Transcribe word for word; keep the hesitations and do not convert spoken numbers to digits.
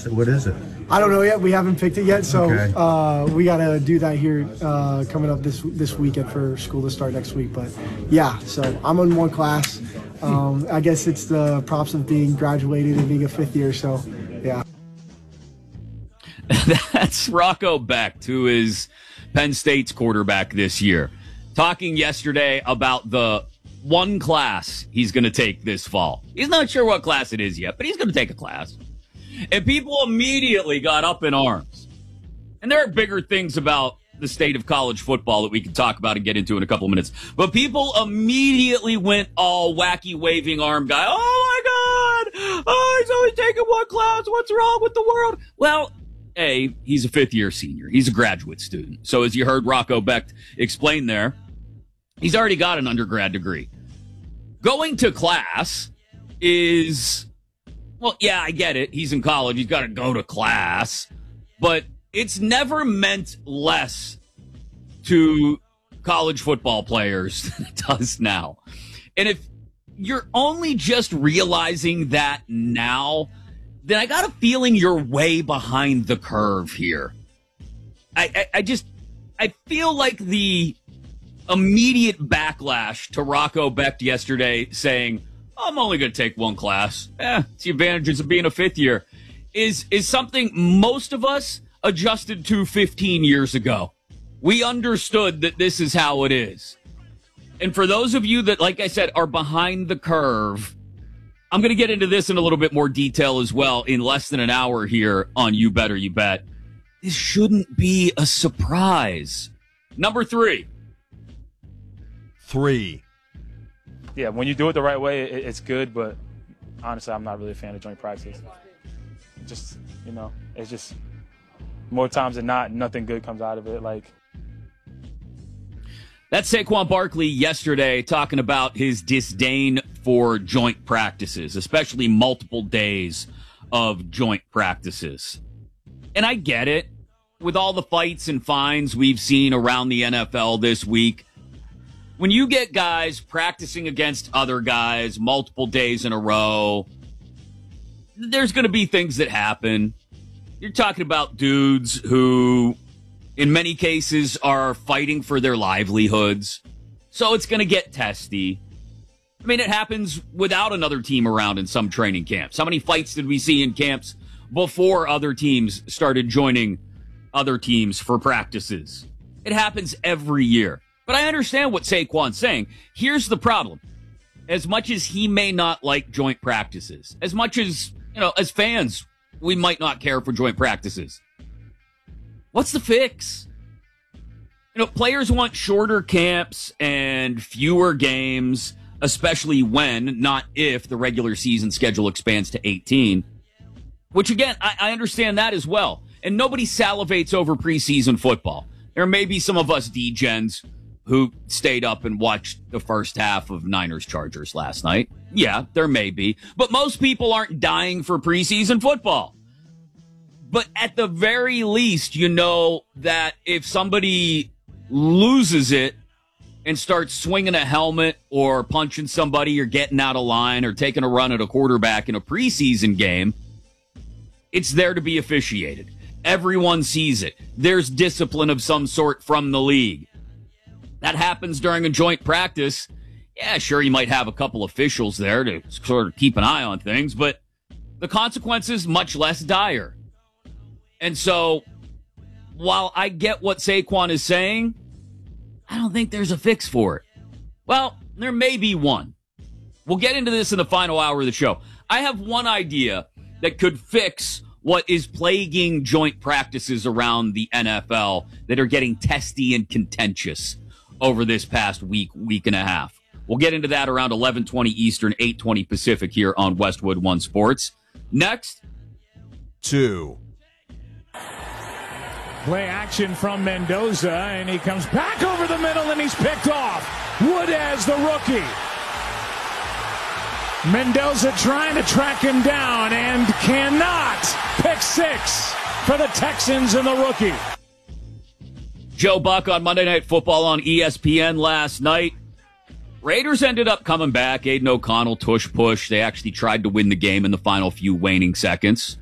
What's it, what is it? I don't know yet. We haven't picked it yet, so okay. uh, we got to do that here uh, coming up this this weekend for school to start next week. But yeah, so I'm in one class. Um, I guess it's the props of being graduated and being a fifth year. So yeah. That's Rocco Becht, who is Penn State's quarterback this year, talking yesterday about the one class he's going to take this fall. He's not sure what class it is yet, but he's going to take a class. And people immediately got up in arms. And there are bigger things about the state of college football that we can talk about and get into in a couple of minutes. But people immediately went all wacky waving arm guy. Oh, my God. Oh, he's only taking one class. What's wrong with the world? Well, A, he's a fifth-year senior. He's a graduate student. So as you heard Rocco Becht explain there, he's already got an undergrad degree. Going to class is, well, yeah, I get it. He's in college. He's got to go to class. But it's never meant less to college football players than it does now. And if you're only just realizing that now, then I got a feeling you're way behind the curve here. I, I, I just, I feel like the immediate backlash to Rocco Becht yesterday saying, I'm only going to take one class. Eh, it's the advantages of being a fifth year is, is something most of us adjusted to fifteen years ago. We understood that this is how it is. And for those of you that, like I said, are behind the curve, I'm going to get into this in a little bit more detail as well in less than an hour here on You Better You Bet. This shouldn't be a surprise. Number three. Three. Yeah, when you do it the right way, it, it's good, but honestly, I'm not really a fan of joint practice. Just, you know, it's just more times than not, nothing good comes out of it. Like, That's Saquon Barkley yesterday talking about his disdain for joint practices, especially multiple days of joint practices. And I get it. With all the fights and fines we've seen around the N F L this week, when you get guys practicing against other guys multiple days in a row, there's going to be things that happen. You're talking about dudes who, in many cases, are fighting for their livelihoods. So it's going to get testy. I mean, it happens without another team around in some training camps. How many fights did we see in camps before other teams started joining other teams for practices? It happens every year. But I understand what Saquon's saying. Here's the problem. As much as he may not like joint practices, as much as, you know, as fans, we might not care for joint practices. What's the fix? You know, players want shorter camps and fewer games, especially when, not if, the regular season schedule expands to eighteen. Which, again, I, I understand that as well. And nobody salivates over preseason football. There may be some of us D-gens who stayed up and watched the first half of Niners-Chargers last night. Yeah, there may be. But most people aren't dying for preseason football. But at the very least, you know that if somebody loses it and starts swinging a helmet or punching somebody or getting out of line or taking a run at a quarterback in a preseason game, it's there to be officiated. Everyone sees it. There's discipline of some sort from the league. That happens during a joint practice. Yeah, sure, you might have a couple officials there to sort of keep an eye on things, but the consequences much less dire. And so, while I get what Saquon is saying, I don't think there's a fix for it. Well, there may be one. We'll get into this in the final hour of the show. I have one idea that could fix what is plaguing joint practices around the N F L that are getting testy and contentious over this past week, week and a half. We'll get into that around eleven twenty Eastern, eight twenty Pacific here on Westwood One Sports. Next. Two. Play action from Mendoza, and he comes back over the middle, and he's picked off. Wood as the rookie. Mendoza trying to track him down and cannot. Pick six for the Texans and the rookie. Joe Buck on Monday Night Football on E S P N last night. Raiders ended up coming back. Aiden O'Connell, tush push. They actually tried to win the game in the final few waning seconds.